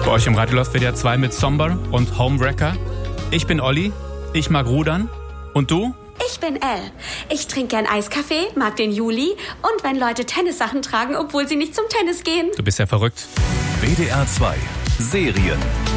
Bei euch im Radio läuft WDR 2 mit Somber und Homewrecker. Ich bin Olli, ich mag Rudern. Und du? Ich bin Elle. Ich trinke gern Eiskaffee, mag den Juli und wenn Leute Tennissachen tragen, obwohl sie nicht zum Tennis gehen. Du bist ja verrückt. WDR 2 Serien.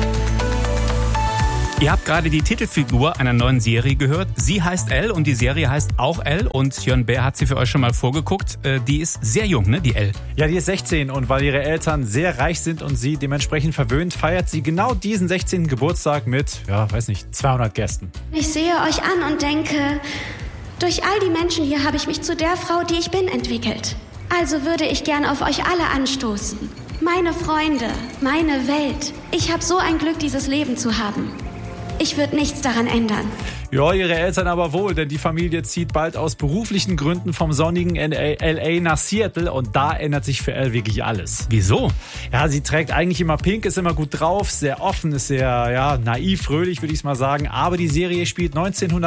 Ihr habt gerade die Titelfigur einer neuen Serie gehört. Sie heißt Elle und die Serie heißt auch Elle. Und Jörn Bär hat sie für euch schon mal vorgeguckt. Die ist sehr jung, ne, die Elle? Ja, die ist 16 und weil ihre Eltern sehr reich sind und sie dementsprechend verwöhnt, feiert sie genau diesen 16. Geburtstag mit, 200 Gästen. Ich sehe euch an und denke, durch all die Menschen hier habe ich mich zu der Frau, die ich bin, entwickelt. Also würde ich gern auf euch alle anstoßen. Meine Freunde, meine Welt. Ich habe so ein Glück, dieses Leben zu haben. Ich würde nichts daran ändern. Ja, ihre Eltern aber wohl, denn die Familie zieht bald aus beruflichen Gründen vom sonnigen L.A. nach Seattle und da ändert sich für Elle wirklich alles. Wieso? Ja, sie trägt eigentlich immer pink, ist immer gut drauf, sehr offen, ist sehr naiv, fröhlich, würde ich mal sagen. Aber die Serie spielt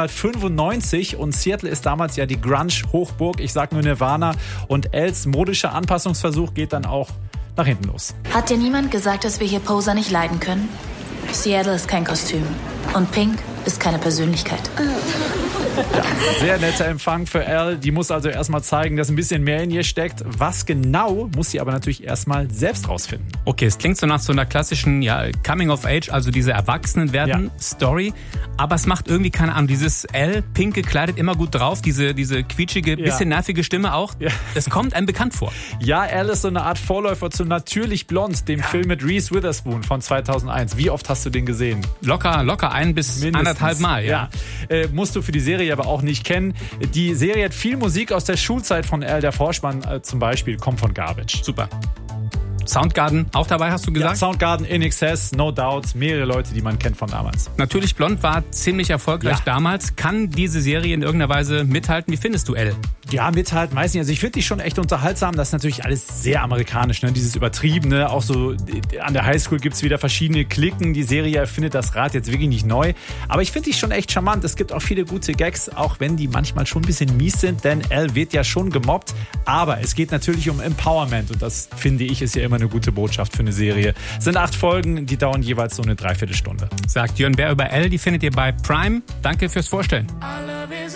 1995 und Seattle ist damals ja die Grunge-Hochburg, ich sag nur Nirvana. Und Elles modischer Anpassungsversuch geht dann auch nach hinten los. Hat dir niemand gesagt, dass wir hier Poser nicht leiden können? Seattle ist kein Kostüm. Und Pink ist keine Persönlichkeit. Ja, sehr netter Empfang für Elle. Die muss also erstmal zeigen, dass ein bisschen mehr in ihr steckt. Was genau, muss sie aber natürlich erstmal selbst rausfinden. Okay, es klingt so nach so einer klassischen Coming of Age, also diese Erwachsenenwerden-Story. Aber es macht irgendwie keine Ahnung, dieses Elle, pink gekleidet, immer gut drauf, diese quietschige, bisschen nervige Stimme auch. Ja. Es kommt einem bekannt vor. Ja, Elle ist so eine Art Vorläufer zu Natürlich Blond, dem Film mit Reese Witherspoon von 2001. Wie oft hast du den gesehen? Locker 1 bis Mindestens. 1,5 Mal. Ja. Musst du für die Serie aber auch nicht kennen. Die Serie hat viel Musik aus der Schulzeit von Elle. Der Vorspann zum Beispiel kommt von Garbage. Super. Soundgarden auch dabei, hast du gesagt? Ja, Soundgarden, In Excess, No Doubt, mehrere Leute, die man kennt von damals. Natürlich Blond war ziemlich erfolgreich damals. Kann diese Serie in irgendeiner Weise mithalten? Wie findest du Elle? Ja, mithalten, weiß nicht. Also ich finde die schon echt unterhaltsam. Das ist natürlich alles sehr amerikanisch, ne? Dieses Übertriebene. Auch so an der Highschool gibt's wieder verschiedene Klicken. Die Serie erfindet das Rad jetzt wirklich nicht neu. Aber ich finde die schon echt charmant. Es gibt auch viele gute Gags, auch wenn die manchmal schon ein bisschen mies sind, denn Elle wird ja schon gemobbt. Aber es geht natürlich um Empowerment und das, finde ich, ist ja immer eine gute Botschaft für eine Serie. Es sind 8 Folgen, die dauern jeweils so eine Dreiviertelstunde. Sagt Jörn Bär über Elle, die findet ihr bei Prime. Danke fürs Vorstellen.